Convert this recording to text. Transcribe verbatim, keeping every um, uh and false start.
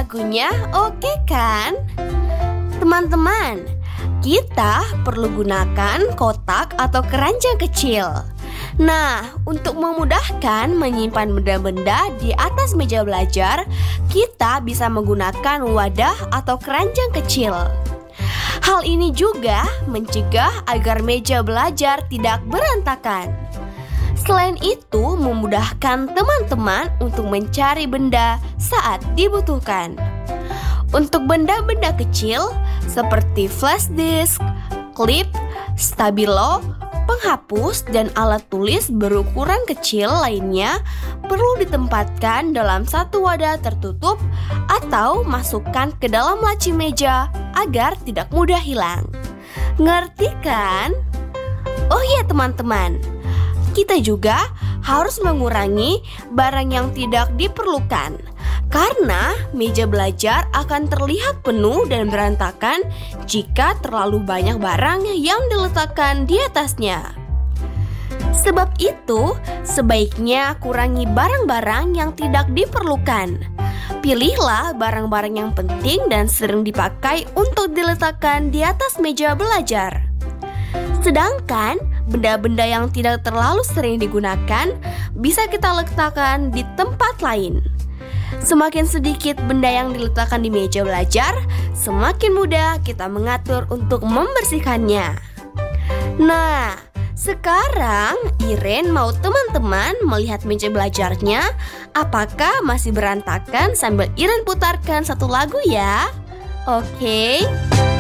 lagunya oke kan? Teman-teman, kita perlu gunakan kotak atau keranjang kecil. Nah, untuk memudahkan menyimpan benda-benda di atas meja belajar, kita bisa menggunakan wadah atau keranjang kecil. Hal ini juga mencegah agar meja belajar tidak berantakan. Selain itu, memudahkan teman-teman untuk mencari benda saat dibutuhkan. Untuk benda-benda kecil seperti flash disk, klip, stabilo, penghapus, dan alat tulis berukuran kecil lainnya perlu ditempatkan dalam satu wadah tertutup atau masukkan ke dalam laci meja agar tidak mudah hilang. Ngerti kan? Oh iya teman-teman, kita juga harus mengurangi barang yang tidak diperlukan, karena meja belajar akan terlihat penuh dan berantakan jika terlalu banyak barang yang diletakkan di atasnya. Sebab itu, sebaiknya kurangi barang-barang yang tidak diperlukan. Pilihlah barang-barang yang penting dan sering dipakai untuk diletakkan di atas meja belajar. Sedangkan benda-benda yang tidak terlalu sering digunakan bisa kita letakkan di tempat lain. Semakin sedikit benda yang diletakkan di meja belajar, semakin mudah kita mengatur untuk membersihkannya. Nah, sekarang Iren mau teman-teman melihat meja belajarnya. Apakah masih berantakan sambil Iren putarkan satu lagu ya? Oke.